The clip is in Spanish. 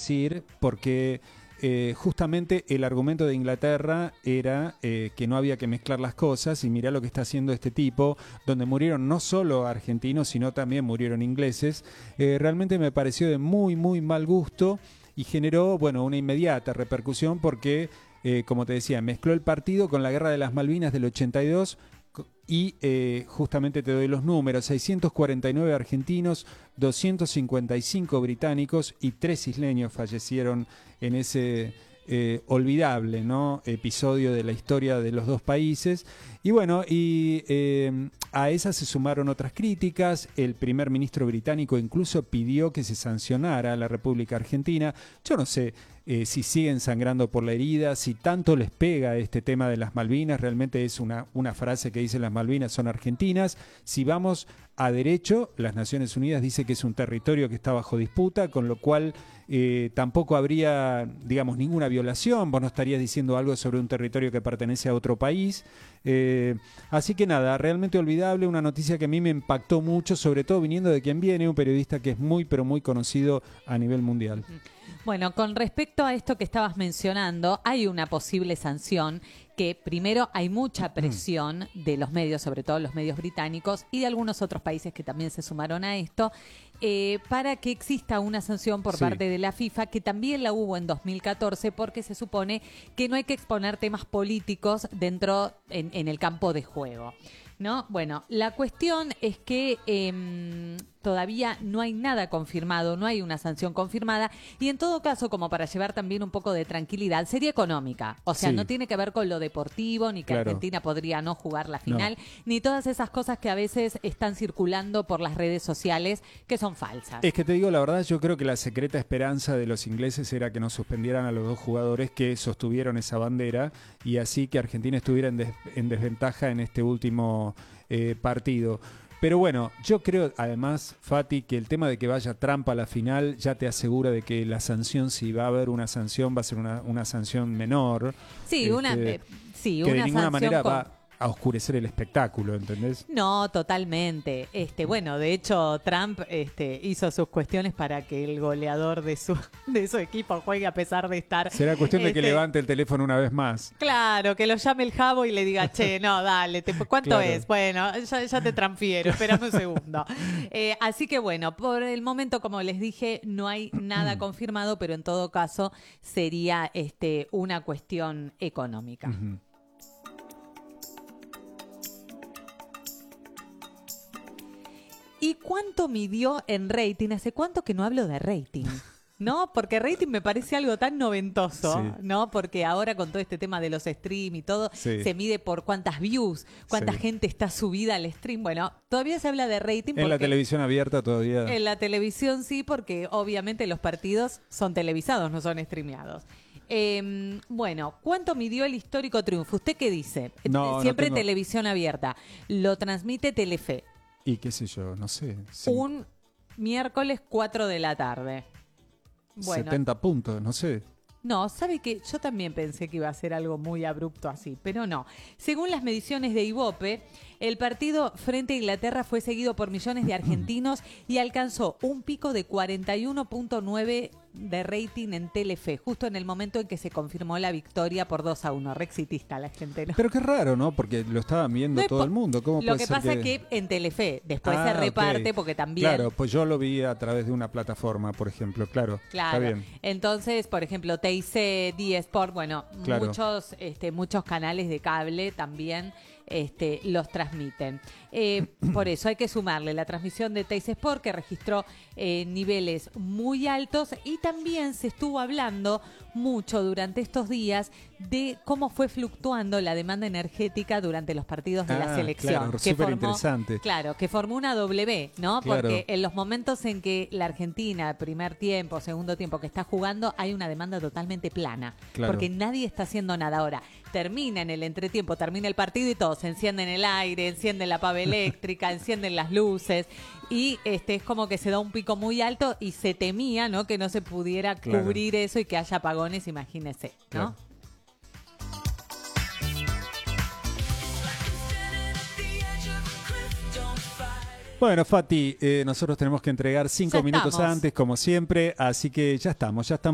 decir, porque justamente el argumento de Inglaterra era que no había que mezclar las cosas, y mirá lo que está haciendo este tipo, donde murieron no solo argentinos, sino también murieron ingleses. Realmente me pareció de muy, muy mal gusto y generó, bueno, una inmediata repercusión porque, como te decía, mezcló el partido con la Guerra de las Malvinas del 82. Y justamente te doy los números: 649 argentinos, 255 británicos y 3 isleños fallecieron en ese olvidable, ¿no?, episodio de la historia de los dos países. Y bueno, a esas se sumaron otras críticas. El primer ministro británico incluso pidió que se sancionara a la República Argentina. Yo no sé si siguen sangrando por la herida, si tanto les pega este tema de las Malvinas. Realmente es una frase que dice: las Malvinas son argentinas. Si vamos a derecho, las Naciones Unidas dice que es un territorio que está bajo disputa, con lo cual tampoco habría, digamos, ninguna violación. Vos no estarías diciendo algo sobre un territorio que pertenece a otro país. Así que nada, realmente olvidable, una noticia que a mí me impactó mucho, sobre todo viniendo de quien viene, un periodista que es muy, pero muy conocido a nivel mundial. Bueno, con respecto a esto que estabas mencionando, hay una posible sanción que, primero, hay mucha presión de los medios, sobre todo los medios británicos y de algunos otros países que también se sumaron a esto, para que exista una sanción por parte de la FIFA, que también la hubo en 2014, porque se supone que no hay que exponer temas políticos dentro en el campo de juego, ¿no? Bueno, la cuestión es que todavía no hay nada confirmado, no hay una sanción confirmada, y en todo caso, como para llevar también un poco de tranquilidad, sería económica. O sea, no tiene que ver con lo deportivo, ni que Argentina podría no jugar la final, ni todas esas cosas que a veces están circulando por las redes sociales que son falsas. Es que te digo la verdad, yo creo que la secreta esperanza de los ingleses era que no suspendieran a los dos jugadores que sostuvieron esa bandera, y así que Argentina estuviera en desventaja en este último partido. Pero bueno, yo creo además, Fati, que el tema de que vaya Trump a la final ya te asegura de que la sanción, si va a haber una sanción, va a ser una sanción menor. Sí, que una de ninguna sanción manera va a oscurecer el espectáculo, ¿entendés? No, totalmente. Bueno, de hecho, Trump hizo sus cuestiones para que el goleador de su equipo juegue a pesar de estar... Será cuestión de que levante el teléfono una vez más. Claro, que lo llame el Jabo y le diga: che, no, dale, ¿cuánto es? Bueno, ya te transfiero, espérame un segundo. Así que bueno, por el momento, como les dije, no hay nada confirmado, pero en todo caso sería una cuestión económica. Uh-huh. ¿Y cuánto midió en rating? ¿Hace cuánto que no hablo de rating? ¿No? Porque rating me parece algo tan noventoso, ¿no? Porque ahora con todo este tema de los stream y todo, se mide por cuántas views, cuánta gente está subida al stream. Bueno, todavía se habla de rating. En la televisión abierta todavía. En la televisión sí, porque obviamente los partidos son televisados, no son streameados. Bueno, ¿cuánto midió el histórico triunfo? ¿Usted qué dice? Siempre televisión abierta. Lo transmite Telefe. Y qué sé yo, no sé. Sí. Un miércoles 4 de la tarde. Bueno, 70 puntos, no sé. No, ¿sabe qué? Yo también pensé que iba a ser algo muy abrupto así, pero no. Según las mediciones de Ibope, el partido frente a Inglaterra fue seguido por millones de argentinos y alcanzó un pico de 41.9 de rating en Telefe, justo en el momento en que se confirmó la victoria por 2-1. Rexitista la gente, ¿no? Pero qué raro, ¿no? Porque lo estaban viendo todo el mundo. ¿Cómo lo que pasa es que en Telefe después se reparte porque también... Claro, pues yo lo vi a través de una plataforma, por ejemplo, claro. Está bien. Entonces, por ejemplo, TIC, D-Sport, bueno, muchos canales de cable también los transmiten. Por eso hay que sumarle la transmisión de Teis Sport, que registró niveles muy altos, y también se estuvo hablando mucho durante estos días de cómo fue fluctuando la demanda energética durante los partidos de la selección. Claro, súper interesante. Claro, que formó una W, ¿no? Claro. Porque en los momentos en que la Argentina, primer tiempo, segundo tiempo, que está jugando, hay una demanda totalmente plana. Claro. Porque nadie está haciendo nada. Ahora, termina en el entretiempo, termina el partido y todos encienden el aire, encienden la pava eléctrica, encienden las luces, y es como que se da un pico muy alto y se temía, ¿no?, que no se pudiera cubrir eso y que haya apagones, imagínese, ¿no? Claro. Bueno, Fati, nosotros tenemos que entregar 5 minutos antes, como siempre, así que ya estamos